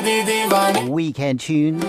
Weekend tunes.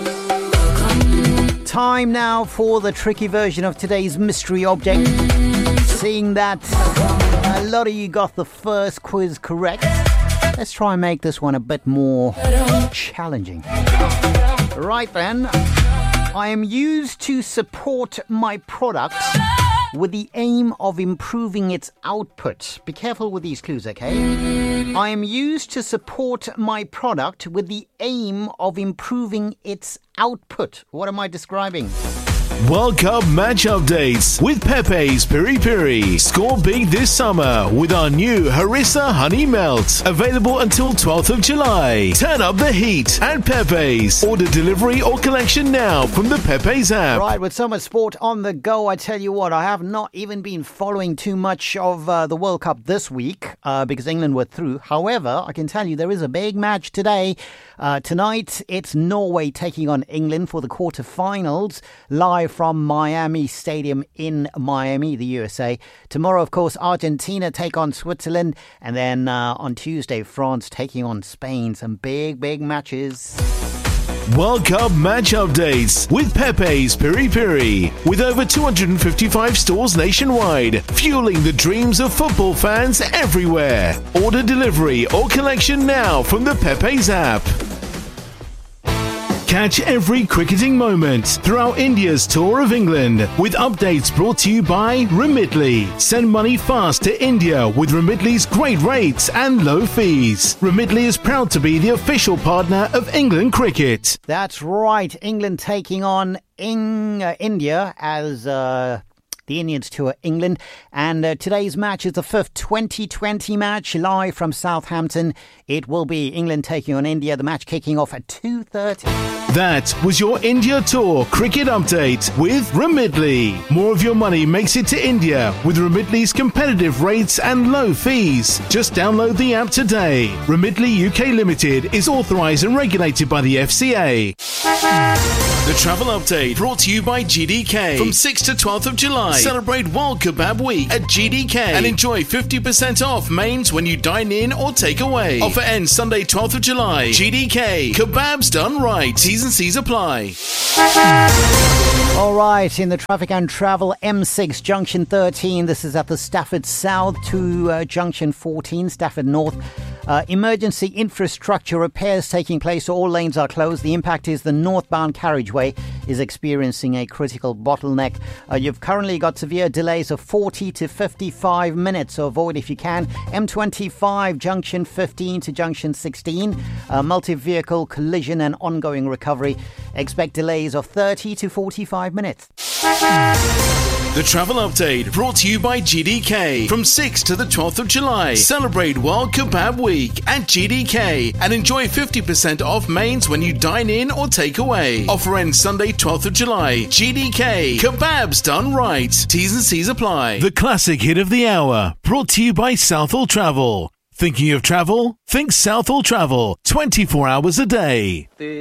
Time now for the tricky version of today's mystery object. Seeing that a lot of you got the first quiz correct, let's try and make this one a bit more challenging. Right then, I am used to support my product with the aim of improving its output. Be careful with these clues, okay? I am used to support my product with the aim of improving its output. What am I describing? World Cup match updates with Pepe's Piri Piri. Score big this summer with our new Harissa Honey Melt. Available until 12th of July. Turn up the heat at Pepe's. Order delivery or collection now from the Pepe's app. Right, with so much sport on the go, I tell you what, I have not even been following too much of the World Cup this week because England were through. However, I can tell you there is a big match today. Tonight, it's Norway taking on England for the quarterfinals, live from Miami Stadium in Miami, the USA. Tomorrow, of course, Argentina take on Switzerland. And then on Tuesday, France taking on Spain. Some big, big matches. World Cup match updates with Pepe's Piri Piri. With over 255 stores nationwide, fueling the dreams of football fans everywhere. Order delivery or collection now from the Pepe's app. Catch every cricketing moment throughout India's tour of England with updates brought to you by Remitly. Send money fast to India with Remitly's great rates and low fees. Remitly is proud to be the official partner of England cricket. That's right, England taking on India as the Indians tour England. And today's match is the fifth 2020 match live from Southampton. It will be England taking on India. The match kicking off at 2:30. That was your India Tour cricket update with Remitly. More of your money makes it to India with Remitly's competitive rates and low fees. Just download the app today. Remitly UK Limited is authorised and regulated by the FCA. The travel update brought to you by GDK. From 6th to 12th of July, celebrate World Kebab Week at GDK and enjoy 50% off mains when you dine in or take away. Offer ends Sunday 12th of July. GDK. Kebabs done right. T's and C's apply. All right, in the traffic and travel, M6 Junction 13. This is at the Stafford South to Junction 14, Stafford North. Emergency infrastructure repairs taking place. All lanes are closed. The impact is the northbound carriageway is experiencing a critical bottleneck. You've currently got severe delays of 40 to 55 minutes, so avoid if you can. M25 Junction 15 to Junction 16. Multi-vehicle collision and ongoing recovery. Expect delays of 30 to 45 minutes. The travel update brought to you by GDK. From 6th to the 12th of July, celebrate World Kebab Week at GDK and enjoy 50% off mains when you dine in or take away. Offer ends Sunday 12th of July. GDK. Kebabs done right. T's and C's apply. The classic hit of the hour brought to you by Southall Travel. Thinking of travel? Think Southall Travel. 24 hours a day.